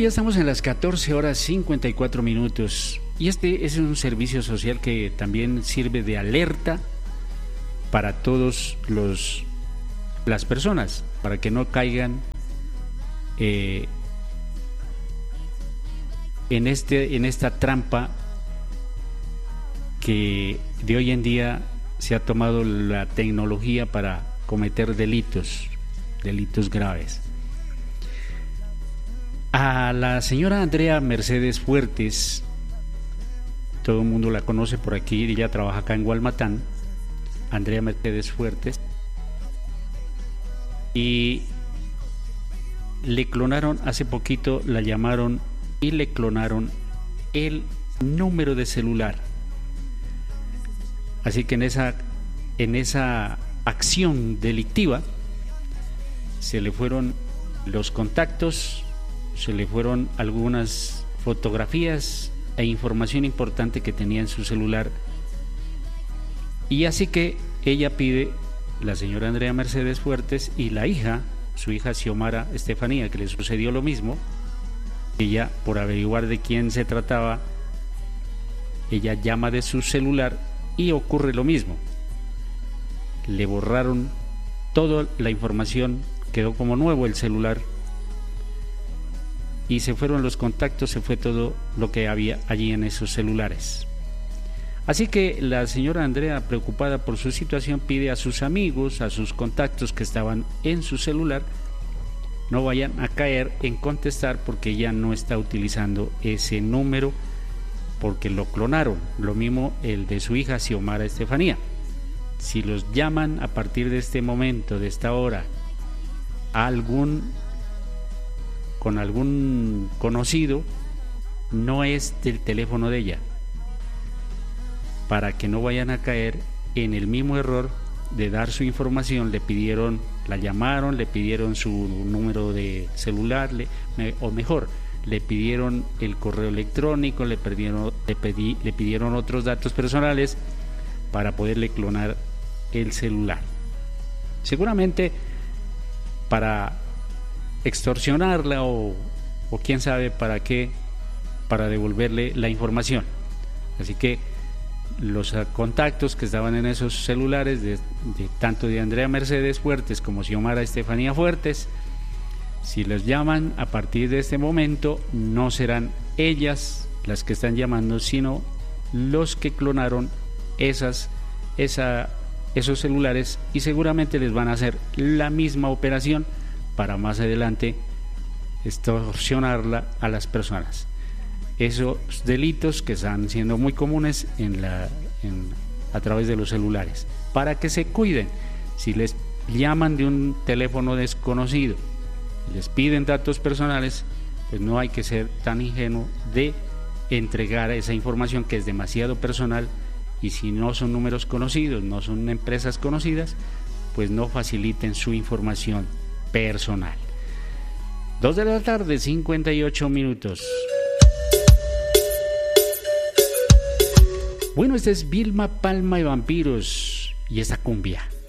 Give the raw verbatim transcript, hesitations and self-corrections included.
ya estamos en las catorce horas cincuenta y cuatro minutos y este es un servicio social que también sirve de alerta para todos los las personas, para que no caigan eh, en este en esta trampa que de hoy en día se ha tomado la tecnología para cometer delitos, delitos graves. A la señora Andrea Mercedes Fuertes, todo el mundo la conoce por aquí, ella trabaja acá en Gualmatán, Andrea Mercedes Fuertes, y le clonaron hace poquito, la llamaron y le clonaron el número de celular. Así que en esa, en esa acción delictiva se le fueron los contactos, se le fueron algunas fotografías e información importante que tenía en su celular. Y así que ella pide, la señora Andrea Mercedes Fuertes y la hija, su hija Xiomara Estefanía, que le sucedió lo mismo. Ella, por averiguar de quién se trataba, ella llama de su celular y ocurre lo mismo. Le borraron toda la información, quedó como nuevo el celular y se fueron los contactos, se fue todo lo que había allí en esos celulares. Así que la señora Andrea, preocupada por su situación, pide a sus amigos, a sus contactos que estaban en su celular, no vayan a caer en contestar porque ella no está utilizando ese número porque lo clonaron. Lo mismo el de su hija Xiomara Estefanía. Si los llaman a partir de este momento, de esta hora, a algún con algún conocido, no es del teléfono de ella, para que no vayan a caer en el mismo error de dar su información. Le pidieron, la llamaron, le pidieron su número de celular, le, me, o mejor, le pidieron el correo electrónico, le, pidieron, le, pedí, le pidieron otros datos personales para poderle clonar el celular. Seguramente para extorsionarla o, o quién sabe para qué, para devolverle la información. Así que los contactos que estaban en esos celulares de, de tanto de Andrea Mercedes Fuertes como Xiomara Estefanía Fuertes, si los llaman a partir de este momento, no serán ellas las que están llamando, sino los que clonaron esas, esa, esos celulares, y seguramente les van a hacer la misma operación para más adelante extorsionarla a las personas. Esos delitos que están siendo muy comunes en la, en, a través de los celulares, para que se cuiden. Si les llaman de un teléfono desconocido, les piden datos personales, pues no hay que ser tan ingenuo de entregar esa información que es demasiado personal, y si no son números conocidos, no son empresas conocidas, pues no faciliten su información personal. Dos de la tarde, cincuenta y ocho minutos. Bueno, este es Vilma Palma y Vampiros y esta cumbia.